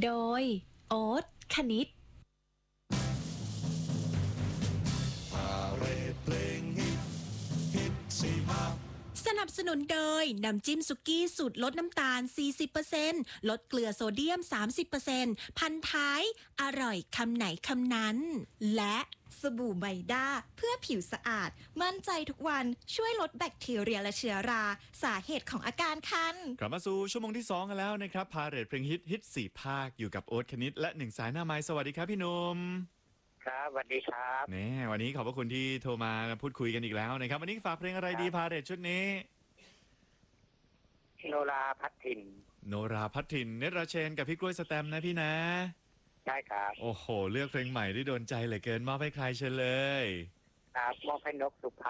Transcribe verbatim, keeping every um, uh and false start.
โดยโอ๊ตคณิตพาเรดเพลงฮิตฮิตสี่ภาคสนับสนุนโดยน้ำจิ้มสุกี้สูตรลดน้ำตาล สี่สิบเปอร์เซ็นต์ ลดเกลือโซเดียม สามสิบเปอร์เซ็นต์ พันท้ายอร่อยคำไหนคำนั้นและสบู่ไมด้าเพื่อผิวสะอาดมั่นใจทุกวันช่วยลดแบคทีเรียและเชื้อราสาเหตุของอาการคันกลับมาสู่ชั่วโมงที่สองกันแล้วนะครับพาเรดเพลงฮิตฮิตสี่ภาคอยู่กับโอ๊ตคณิตและหนึ่งสายหน้าไม้สวัสดีครับพี่หนุ่มครับสวัสดีครับแน่วันนี้ขอบพระคุณที่โทรมาพูดคุยกันอีกแล้วนะครับวันนี้ฝากเพลงอะไรดีพาเรดชุดนี้โนราพัฒถิ่นโนราพัฒถิ่นเนตรราเชนกับพี่กล้วยสแตมนะพี่นะใช่ครับโอ้โหเลือกเพลงใหม่ที่โดนใจเหลือเกินมอบให้ใครเชิญเลยครับมอบให้นกสุภ